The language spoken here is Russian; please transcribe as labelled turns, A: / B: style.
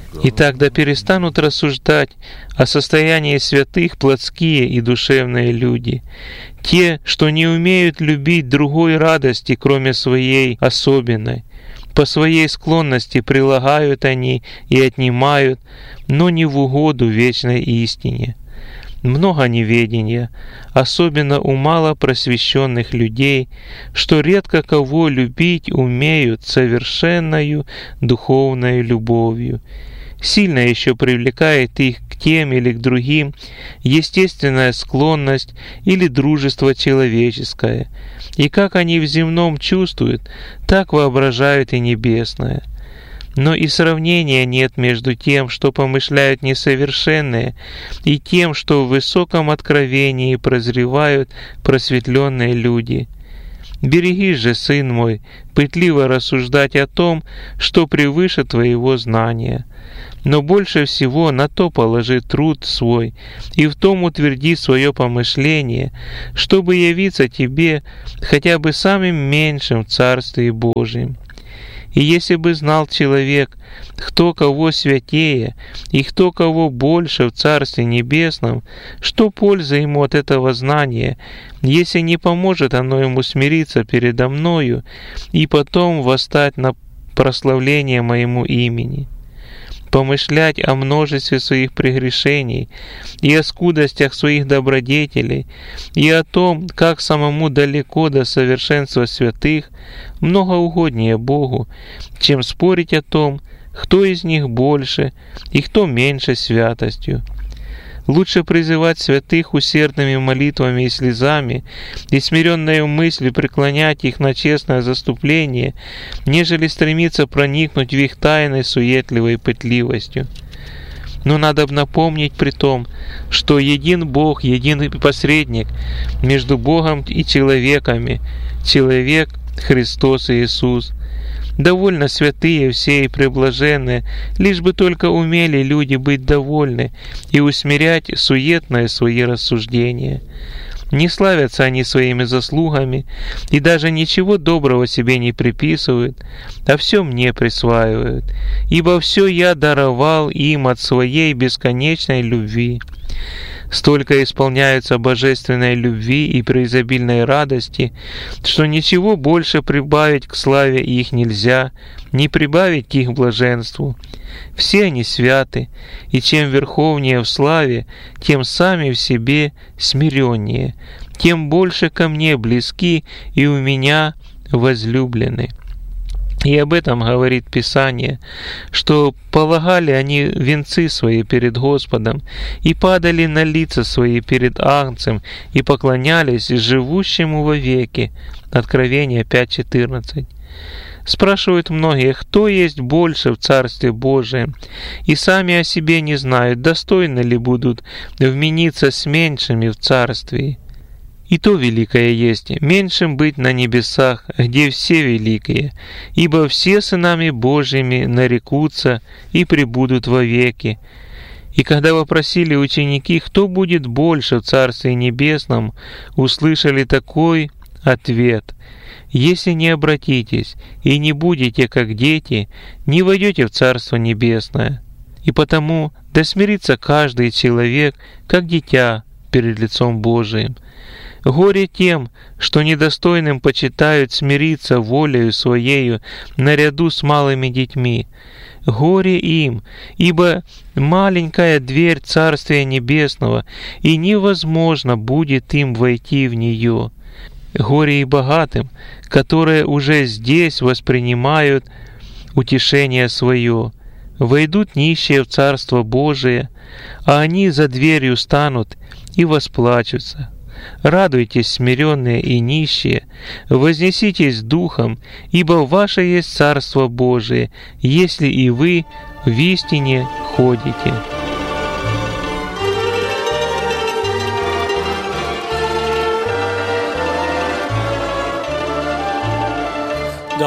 A: И тогда перестанут рассуждать о состоянии святых плотские и душевные люди, те, что не умеют любить другой радости, кроме своей особенной. По своей склонности прилагают они и отнимают, но не в угоду вечной истине. Много неведения, особенно у малопросвещенных людей, что редко кого любить умеют совершенною духовной любовью. Сильно еще привлекает их к тем или к другим естественная склонность или дружество человеческое, и как они в земном чувствуют, так воображают и небесное. Но и сравнения нет между тем, что помышляют несовершенные, и тем, что в высоком откровении прозревают просветленные люди. Берегись же, сын мой, пытливо рассуждать о том, что превыше твоего знания. Но больше всего на то положи труд свой, и в том утверди свое помышление, чтобы явиться тебе хотя бы самым меньшим в Царстве Божьем. И если бы знал человек, кто кого святее, и кто кого больше в Царстве Небесном, что польза ему от этого знания, если не поможет оно ему смириться передо мною и потом восстать на прославление моему имени? Помышлять о множестве своих прегрешений и о скудостях своих добродетелей, и о том, как самому далеко до совершенства святых, много угоднее Богу, чем спорить о том, кто из них больше и кто меньше святостью. Лучше призывать святых усердными молитвами и слезами, и смиренною мыслью преклонять их на честное заступление, нежели стремиться проникнуть в их тайны суетливой пытливостью. Но надо напомнить при том, что един Бог, единый посредник между Богом и человеками, человек Христос Иисус. Довольно святые все и преблаженные, лишь бы только умели люди быть довольны и усмирять суетные свои рассуждения. Не славятся они своими заслугами и даже ничего доброго себе не приписывают, а все мне присваивают, ибо все я даровал им от своей бесконечной любви. Столько исполняются божественной любви и преизобильной радости, что ничего больше прибавить к славе их нельзя, не прибавить к их блаженству. Все они святы, и чем верховнее в славе, тем сами в себе смиреннее, тем больше ко мне близки и у меня возлюблены. И об этом говорит Писание, что полагали они венцы свои перед Господом, и падали на лица свои перед Агнцем, и поклонялись живущему вовеки. Откровение 5:14. Спрашивают многие, кто есть больше в Царстве Божием, и сами о себе не знают, достойны ли будут вмениться с меньшими в Царстве. И то великое есть, меньшим быть на небесах, где все великие, ибо все сынами Божьими нарекутся и пребудут вовеки. И когда вопросили ученики, кто будет больше в Царстве Небесном, услышали такой ответ: «Если не обратитесь и не будете как дети, не войдете в Царство Небесное». И потому да смирится каждый человек, как дитя перед лицом Божиим. Горе тем, что недостойным почитают смириться волею своею наряду с малыми детьми. Горе им, ибо маленькая дверь Царствия Небесного, и невозможно будет им войти в нее. Горе и богатым, которые уже здесь воспринимают утешение свое. Войдут нищие в Царство Божие, а они за дверью станут и восплачутся. Радуйтесь, смиренные и нищие, вознеситесь духом, ибо ваше есть Царство Божие, если и вы в истине ходите.